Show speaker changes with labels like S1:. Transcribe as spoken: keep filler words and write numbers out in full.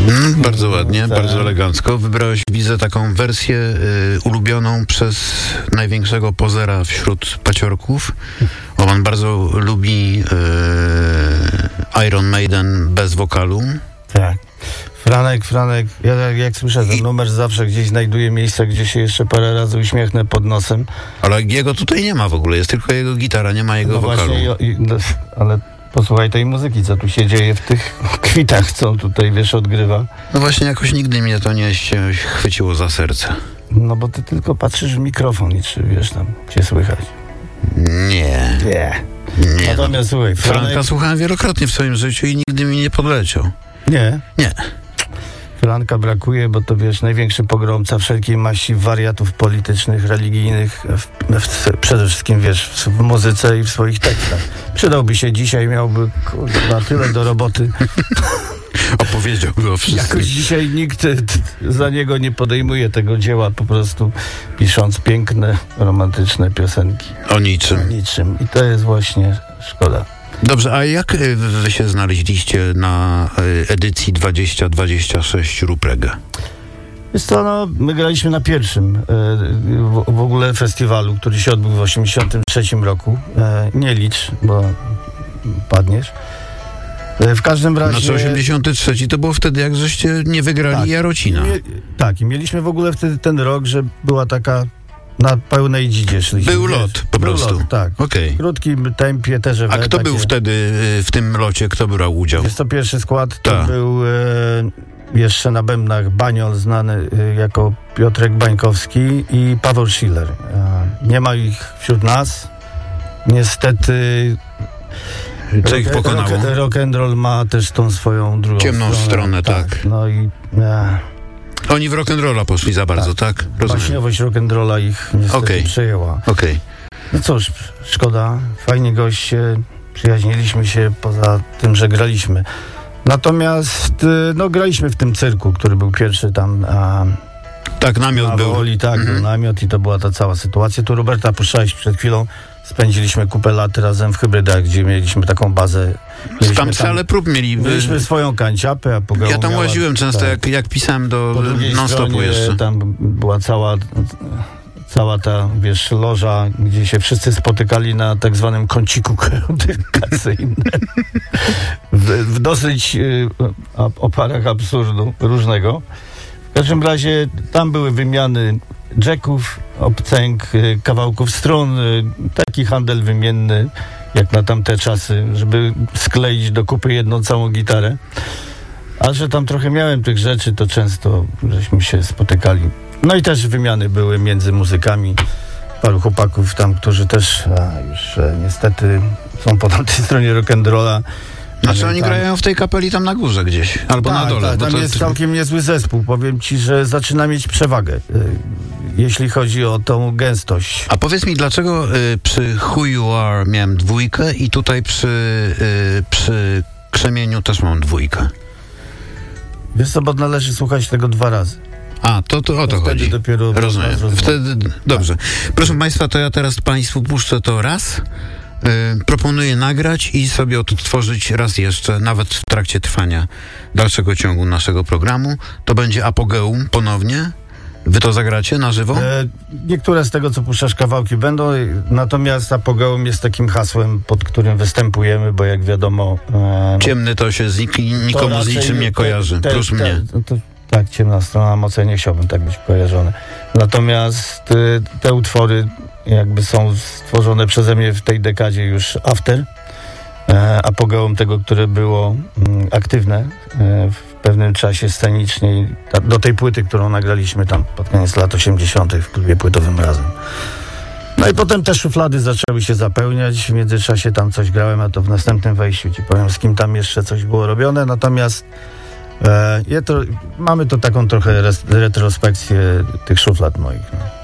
S1: Mm, bardzo ładnie,
S2: tak.
S1: Bardzo elegancko. Wybrałeś, widzę, taką wersję y, ulubioną przez największego pozera wśród paciorków. Bo on bardzo lubi y, Iron Maiden bez wokalu.
S2: Tak. Franek, Franek, ja jak, jak słyszę ten numer, zawsze gdzieś znajduję miejsce, gdzie się jeszcze parę razy uśmiechnę pod nosem.
S1: Ale jego tutaj nie ma w ogóle, jest tylko jego gitara, nie ma jego
S2: no
S1: wokalu.
S2: Właśnie, i, no, ale posłuchaj tej muzyki, co tu się dzieje w tych kwitach, co on tutaj, wiesz, odgrywa.
S1: No właśnie, jakoś nigdy mnie to nie się chwyciło za serce.
S2: No bo ty tylko patrzysz w mikrofon i czy, wiesz, tam cię słychać.
S1: Nie.
S2: Nie.
S1: Nie.
S2: Natomiast słuchaj, Franek...
S1: Franka słuchałem wielokrotnie w swoim życiu i nigdy mi nie podleciał.
S2: Nie?
S1: Nie.
S2: Franka brakuje, bo to, wiesz, największy pogromca wszelkiej maści wariatów politycznych, religijnych, w, w, przede wszystkim, wiesz, w, w muzyce i w swoich tekstach. Przydałby się dzisiaj, miałby, kurwa, tyle do roboty.
S1: Opowiedział go wszystko.
S2: Jakoś dzisiaj nikt t, za niego nie podejmuje tego dzieła, po prostu pisząc piękne, romantyczne piosenki.
S1: O niczym.
S2: O niczym. I to jest właśnie szkoda.
S1: Dobrze, a jak y, wy się znaleźliście na y, edycji dwadzieścia dwadzieścia sześć Ruprega?
S2: Wiesz co, no, my graliśmy na pierwszym y, w, w ogóle festiwalu, który się odbył w osiemdziesiątym trzecim roku. Y, nie licz, bo padniesz. Y, w każdym razie...
S1: Znaczy osiemdziesiąty trzeci to było wtedy, jak żeście nie wygrali
S2: tak,
S1: Jarocina.
S2: Mie, tak, i mieliśmy w ogóle wtedy ten rok, że była taka na pełnej dzidzie szliśmy.
S1: Był
S2: wiesz,
S1: lot po
S2: był
S1: prostu.
S2: Lot, tak.
S1: Okay.
S2: W krótkim tempie też.
S1: A kto
S2: takie...
S1: był wtedy y, w tym locie? Kto brał udział?
S2: Jest to pierwszy skład, to
S1: Ta.
S2: był e, jeszcze na bębnach Baniol, znany e, jako Piotrek Bańkowski i Paweł Schiller. E, nie ma ich wśród nas. Niestety
S1: Co ich pokonało?
S2: Rock, rock and roll ma też tą swoją drugą
S1: Ciemną
S2: stronę.
S1: stronę, tak.
S2: No i e,
S1: Oni w rock'n'rolla poszli za bardzo, tak? tak? Rozumiem.
S2: Baśniowość rock'n'rolla ich niestety
S1: okay.
S2: przejęła.
S1: Okej. Okay.
S2: No cóż, szkoda. Fajni goście, przyjaźniliśmy się poza tym, że graliśmy. Natomiast no, graliśmy w tym cyrku, który był pierwszy tam. A,
S1: tak, namiot był.
S2: Woli, tak, mhm. był namiot i to była ta cała sytuacja. Tu Roberta puszczałeś przed chwilą. Spędziliśmy kupę lat razem w Hybrydach, gdzie mieliśmy taką bazę. Mieliśmy
S1: tam salę prób mieli.
S2: Mieliśmy swoją kanciapę, a Pogoł
S1: Ja tam
S2: miała,
S1: łaziłem często, tak, jak, jak pisałem do non-stopu jeszcze.
S2: Tam była cała, cała ta, wiesz, loża, gdzie się wszyscy spotykali na tak zwanym kąciku komunikacyjnym. w, w dosyć y, oparach absurdu różnego. W każdym razie tam były wymiany jacków, obcęg, kawałków strun, taki handel wymienny, jak na tamte czasy, żeby skleić do kupy jedną całą gitarę. A że tam trochę miałem tych rzeczy, to często żeśmy się spotykali. No i też wymiany były między muzykami. Paru chłopaków tam, którzy też a, już e, niestety są po tamtej stronie rock'n'rolla.
S1: Znaczy oni tam grają w tej kapeli tam na górze gdzieś, albo
S2: tak,
S1: na dole.
S2: Tak, tam
S1: to
S2: jest
S1: to...
S2: całkiem niezły zespół. Powiem ci, że zaczyna mieć przewagę, y, jeśli chodzi o tą gęstość.
S1: A powiedz mi, dlaczego y, przy Who You Are miałem dwójkę i tutaj przy, y, przy Krzemieniu też mam dwójkę?
S2: Wiesz co, bo należy słuchać tego dwa razy.
S1: A, to, to o to, to chodzi.
S2: Wtedy dopiero
S1: rozumiem. Wtedy, dobrze. Proszę Państwa, to ja teraz Państwu puszczę to raz. Yy, proponuję nagrać i sobie odtworzyć raz jeszcze, nawet w trakcie trwania dalszego ciągu naszego programu. To będzie Apogeum ponownie. Wy to zagracie na żywo? E,
S2: niektóre z tego, co puszczasz, kawałki będą, natomiast Apogeum jest takim hasłem, pod którym występujemy, bo jak wiadomo... E,
S1: Ciemny to się z nik- nikomu z niczym nie kojarzy, te, te, plus mnie.
S2: Te, to, tak, ciemna strona mocy, nie chciałbym tak być kojarzony. Natomiast y, te utwory jakby są stworzone przeze mnie w tej dekadzie już after, e, apogeum tego, które było m, aktywne e, w pewnym czasie scenicznie ta, do tej płyty, którą nagraliśmy tam pod koniec lat osiemdziesiątych w klubie płytowym Razem. No i potem te szuflady zaczęły się zapełniać, w międzyczasie tam coś grałem, a to w następnym wejściu ci powiem, z kim tam jeszcze coś było robione, natomiast e, je to, mamy to taką trochę res, retrospekcję tych szuflad moich. No.